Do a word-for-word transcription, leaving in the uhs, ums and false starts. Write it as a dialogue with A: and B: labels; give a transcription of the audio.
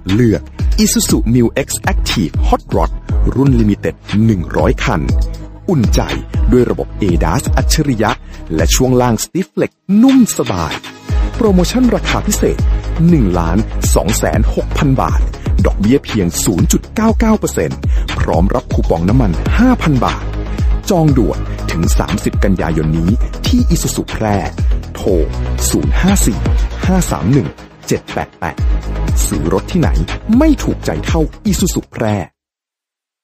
A: เลือก Isuzu มิว X Active Hot Rod รุ่นลิมิเต็ดหนึ่งร้อยคันอุ่นใจด้วยระบบ เอ ดี เอ เอส อัจฉริยะและช่วงล่าง Stiff Flex นุ่มสบายโปรโมชั่นราคาพิเศษ หนึ่งล้านสองแสนหกพัน บาทดอกเบี้ยเพียง ศูนย์จุดเก้าเก้าเปอร์เซ็นต์ พร้อมรับคูปองน้ำมัน ห้าพัน บาทจองด่วนถึงสามสิบกันยายนนี้ที่ Isuzu แพร่โทรศูนย์ ห้า สี่ ห้า สาม หนึ่ง เจ็ด แปด แปดซื้อรถที่ไหนไม่ถูกใจเท่า Isuzu แพร่